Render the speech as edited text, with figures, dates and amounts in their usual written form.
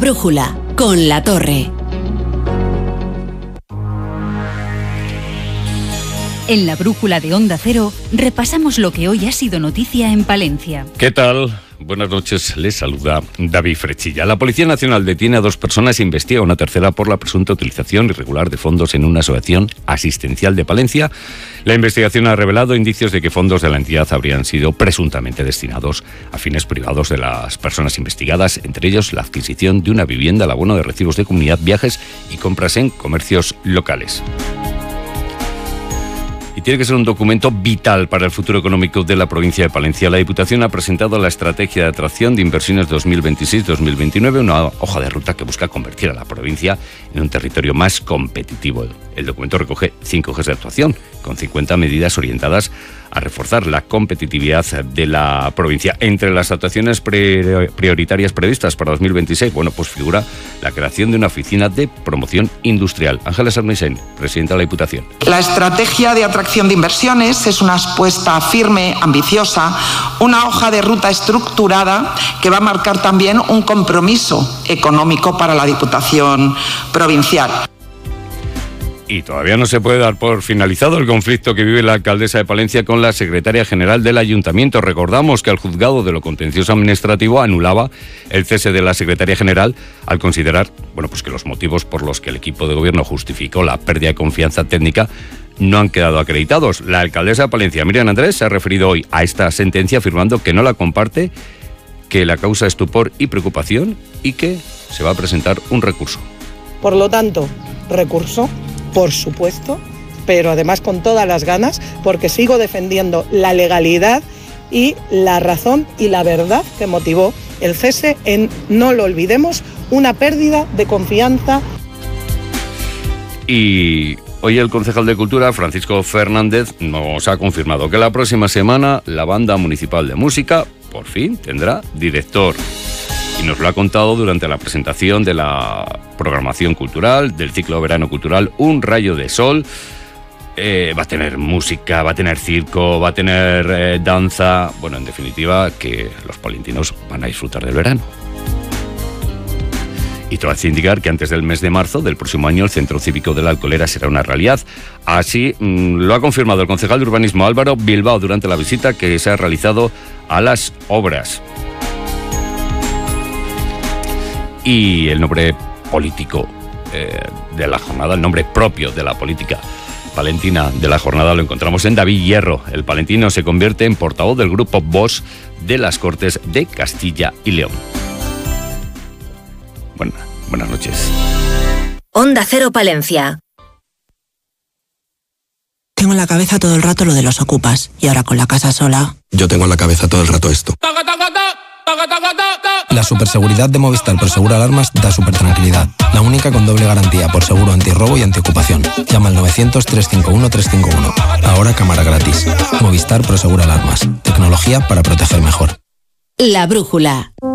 Brújula, con La Torre. En La Brújula de Onda Cero repasamos lo que hoy ha sido noticia en Palencia. ¿Qué tal? Buenas noches, les saluda David Frechilla. La Policía Nacional detiene a 2 personas e investiga a una tercera por la presunta utilización irregular de fondos en una asociación asistencial de Palencia. La investigación ha revelado indicios de que fondos de la entidad habrían sido presuntamente destinados a fines privados de las personas investigadas, entre ellos la adquisición de una vivienda, el abono de recibos de comunidad, viajes y compras en comercios locales. Y tiene que ser un documento vital para el futuro económico de la provincia de Palencia. La Diputación ha presentado la Estrategia de Atracción de Inversiones 2026-2029, una hoja de ruta que busca convertir a la provincia en un territorio más competitivo. El documento recoge 5 ejes de actuación, con 50 medidas orientadas a reforzar la competitividad de la provincia. Entre las actuaciones prioritarias previstas para 2026, pues figura la creación de una oficina de promoción industrial. Ángeles Armisen, presidenta de la Diputación. La estrategia de atracción de inversiones es una apuesta firme, ambiciosa, una hoja de ruta estructurada que va a marcar también un compromiso económico para la Diputación provincial. Y todavía no se puede dar por finalizado el conflicto que vive la alcaldesa de Palencia con la secretaria general del ayuntamiento. Recordamos que el juzgado de lo contencioso administrativo anulaba el cese de la secretaria general al considerar que los motivos por los que el equipo de gobierno justificó la pérdida de confianza técnica no han quedado acreditados. La alcaldesa de Palencia, Miriam Andrés, se ha referido hoy a esta sentencia afirmando que no la comparte, que la causa estupor y preocupación y que se va a presentar un recurso. Por lo tanto, recurso, por supuesto, pero además con todas las ganas, porque sigo defendiendo la legalidad y la razón y la verdad que motivó el cese en, no lo olvidemos, una pérdida de confianza. Y hoy el concejal de Cultura, Francisco Fernández, nos ha confirmado que la próxima semana la Banda Municipal de Música por fin tendrá director. Y nos lo ha contado durante la presentación de la programación cultural, del ciclo verano cultural Un Rayo de Sol. Va a tener música, va a tener circo, va a tener danza. En definitiva, que los palentinos van a disfrutar del verano. Y todo hace indicar que antes del mes de marzo del próximo año el Centro Cívico de la Alcolera será una realidad. Así lo ha confirmado el concejal de Urbanismo Álvaro Bilbao durante la visita que se ha realizado a las obras. Y el nombre político de la jornada, el nombre propio de la política palentina de la jornada lo encontramos en David Hierro. El palentino se convierte en portavoz del grupo Vox de las Cortes de Castilla y León. Buenas noches. Onda Cero Palencia. Tengo en la cabeza todo el rato lo de los ocupas y ahora con la casa sola. Yo tengo en la cabeza todo el rato esto. La superseguridad de Movistar Prosegura Alarmas da super tranquilidad. La única con doble garantía por seguro antirrobo y antiocupación. Llama al 900-351-351. Ahora cámara gratis. Movistar Prosegura Alarmas. Tecnología para proteger mejor. La Brújula.